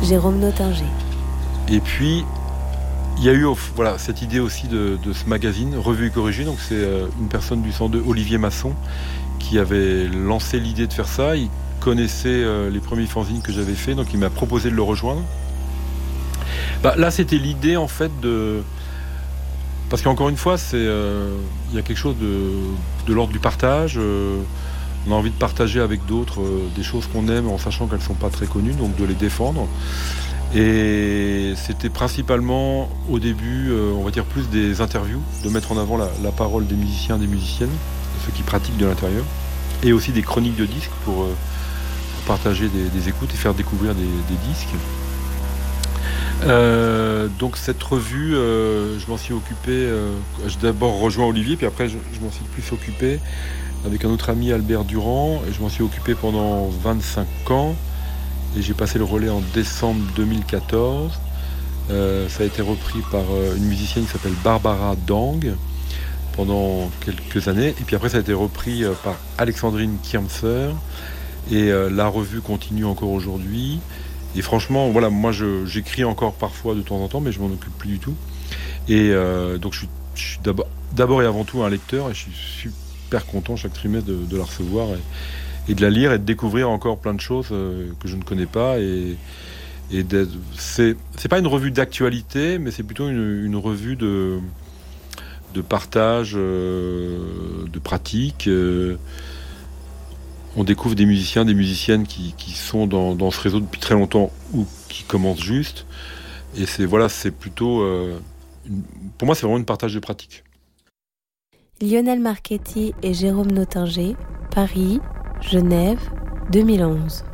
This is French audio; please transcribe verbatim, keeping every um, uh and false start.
Jérôme Nottinger. Et puis, il y a eu voilà, cette idée aussi de, de ce magazine, Revue et Corrigée. Donc c'est une personne du cent deux, Olivier Masson, qui avait lancé l'idée de faire ça. Il connaissait les premiers fanzines que j'avais fait, donc il m'a proposé de le rejoindre. Bah, là, c'était l'idée en fait de... Parce qu'encore une fois, c'est, euh, il y a quelque chose de, de l'ordre du partage. Euh, on a envie de partager avec d'autres euh, des choses qu'on aime en sachant qu'elles ne sont pas très connues, donc de les défendre. Et c'était principalement au début, euh, on va dire plus des interviews, de mettre en avant la, la parole des musiciens et des musiciennes, de ceux qui pratiquent de l'intérieur, et aussi des chroniques de disques pour, euh, pour partager des, des écoutes et faire découvrir des, des disques. Euh, donc cette revue, euh, je m'en suis occupé, euh, j'ai d'abord rejoint Olivier, puis après je, je m'en suis plus occupé avec un autre ami, Albert Durand, et je m'en suis occupé pendant vingt-cinq ans, et j'ai passé le relais en décembre deux mille quatorze. Euh, ça a été repris par euh, une musicienne qui s'appelle Barbara Dang pendant quelques années, et puis après ça a été repris euh, par Alexandrine Kirmser, et euh, la revue continue encore aujourd'hui. Et franchement, voilà, moi je, j'écris encore parfois de temps en temps, mais je m'en occupe plus du tout. Et euh, donc je suis, je suis d'abord, d'abord et avant tout un lecteur, et je suis super content chaque trimestre de, de la recevoir et, et de la lire et de découvrir encore plein de choses euh, que je ne connais pas. Et, et c'est, c'est pas une revue d'actualité, mais c'est plutôt une, une revue de, de partage, euh, de pratique. Euh, On découvre des musiciens, des musiciennes qui, qui sont dans, dans ce réseau depuis très longtemps ou qui commencent juste. Et c'est, voilà, c'est plutôt... Euh, une, pour moi, c'est vraiment une partage de pratique. Lionel Marchetti et Jérôme Nottinger, Paris, Genève, deux mille onze.